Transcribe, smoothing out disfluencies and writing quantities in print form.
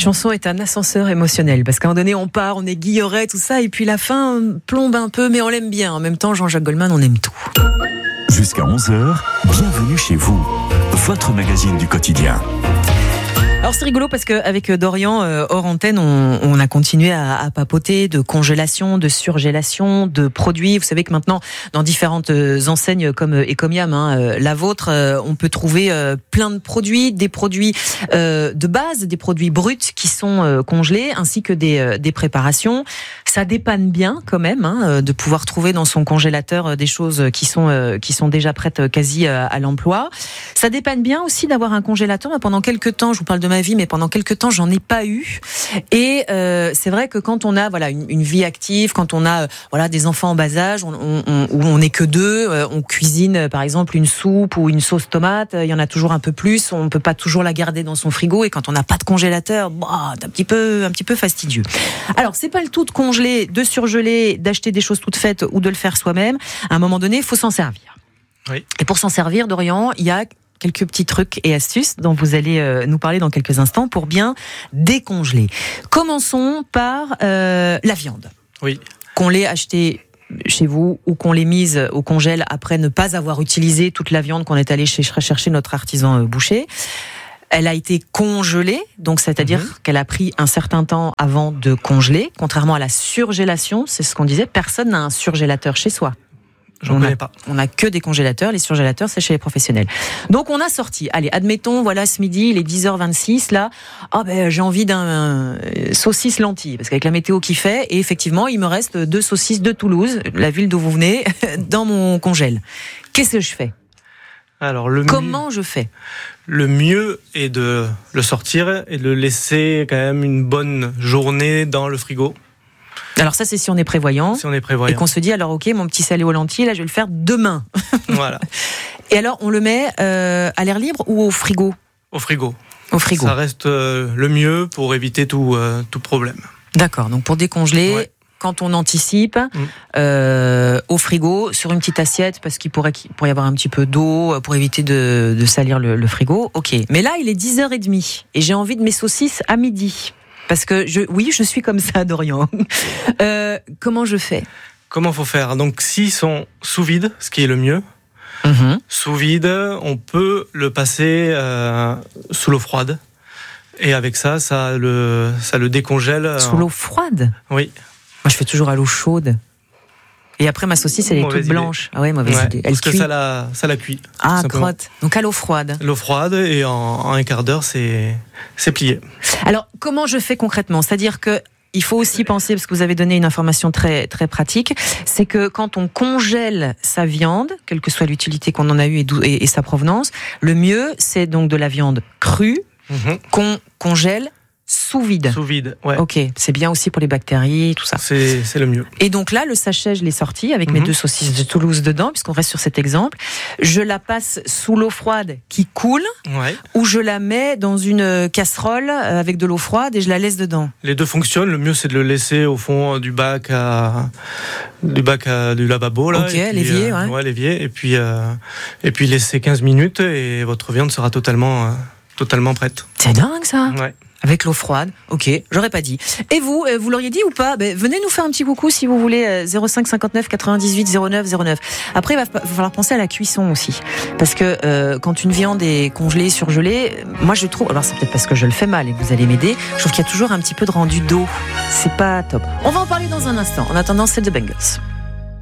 chanson est un ascenseur émotionnel parce qu'à un moment donné on part, on est Guilleret, tout ça, et puis la fin plombe un peu, mais on l'aime bien. En même temps, Jean-Jacques Goldman, on aime tout. Jusqu'à 11h, bienvenue chez vous, votre magazine du quotidien. Alors c'est rigolo parce qu'avec Dorian, hors antenne, on a continué à papoter de congélation, de surgélation, de produits. Vous savez que maintenant, dans différentes enseignes comme Ecomiam, la vôtre, on peut trouver plein de produits, des produits de base, des produits bruts qui sont congelés, ainsi que des préparations. Ça dépanne bien quand même de pouvoir trouver dans son congélateur des choses qui sont déjà prêtes quasi à l'emploi. Ça dépanne bien aussi d'avoir un congélateur. Pendant quelques temps, je vous parle de ma vie, mais pendant quelques temps, j'en ai pas eu. Et c'est vrai que quand on a une vie active, quand on a des enfants en bas âge, où on n'est que deux, on cuisine par exemple une soupe ou une sauce tomate, il y en a toujours un peu plus. On peut pas toujours la garder dans son frigo, et quand on n'a pas de congélateur, c'est un petit peu fastidieux. Alors c'est pas le tout de congeler, de surgeler, d'acheter des choses toutes faites ou de le faire soi-même. À un moment donné, il faut s'en servir. Oui. Et pour s'en servir, Dorian, il y a quelques petits trucs et astuces dont vous allez nous parler dans quelques instants pour bien décongeler. Commençons par la viande. Oui. Qu'on l'ait achetée chez vous ou qu'on l'ait mise au congèle après ne pas avoir utilisé toute la viande qu'on est allé chercher notre artisan boucher. Elle a été congelée, donc c'est-à-dire qu'elle a pris un certain temps avant de congeler. Contrairement à la surgélation, c'est ce qu'on disait, personne n'a un surgélateur chez soi. J'en connais pas. On n'a que des congélateurs. Les surgélateurs, c'est chez les professionnels. Donc, on a sorti. Allez, admettons, ce midi, il est 10h26, là. J'ai envie d'un saucisse lentilles. Parce qu'avec la météo qui fait, et effectivement, il me reste 2 saucisses de Toulouse, la ville d'où vous venez, dans mon congèle. Qu'est-ce que je fais ? Alors, comment je fais ? Le mieux est de le sortir et de le laisser quand même une bonne journée dans le frigo. Alors ça, c'est si on est prévoyant. Si on est prévoyant. Et qu'on se dit, alors ok, mon petit salé aux lentilles, là, je vais le faire demain. Voilà. Et alors, on le met à l'air libre ou au frigo ? Au frigo. Au frigo. Ça reste le mieux pour éviter tout problème. D'accord, donc pour décongeler... Ouais. Quand on anticipe, au frigo, sur une petite assiette, parce qu'il pourrait y avoir un petit peu d'eau, pour éviter de salir le frigo. Ok. Mais là, il est 10h30, et j'ai envie de mes saucisses à midi. Parce que je suis comme ça, Dorian. Comment je fais ? Comment faut faire ? Donc, s'ils sont sous vide, ce qui est le mieux, sous vide, on peut le passer sous l'eau froide. Et avec ça le décongèle. Sous l'eau froide ? Oui. Moi, je fais toujours à l'eau chaude. Et après, ma saucisse, elle est toute blanche. Ah ouais, mauvaise idée. Elle cuit. Parce que ça la cuit. Ah, crotte. Donc à l'eau froide. L'eau froide, et en un quart d'heure, c'est plié. Alors, comment je fais concrètement ? C'est-à-dire que il faut aussi penser, parce que vous avez donné une information très, très pratique, c'est que quand on congèle sa viande, quelle que soit l'utilité qu'on en a eue et sa provenance, le mieux, c'est donc de la viande crue qu'on congèle sous vide. Sous vide, ouais. Ok, c'est bien aussi pour les bactéries, tout ça. C'est le mieux. Et donc là, le sachet, je l'ai sorti avec mes 2 saucisses de Toulouse dedans, puisqu'on reste sur cet exemple. Je la passe sous l'eau froide qui coule, ou je la mets dans une casserole avec de l'eau froide et je la laisse dedans. Les 2 fonctionnent. Le mieux, c'est de le laisser au fond du bac du lavabo, là. Ok, l'évier, l'évier. Et puis laisser 15 minutes et votre viande sera totalement prête. C'est dingue, ça. Ouais. Avec l'eau froide, ok, j'aurais pas dit. Et vous l'auriez dit ou pas ? Venez nous faire un petit coucou si vous voulez, 05 59 98 09 09. Après, il va falloir penser à la cuisson aussi. Parce que quand une viande est congelée, surgelée, moi je trouve, alors c'est peut-être parce que je le fais mal et que vous allez m'aider, je trouve qu'il y a toujours un petit peu de rendu d'eau. C'est pas top. On va en parler dans un instant. En attendant, c'est The Bangles.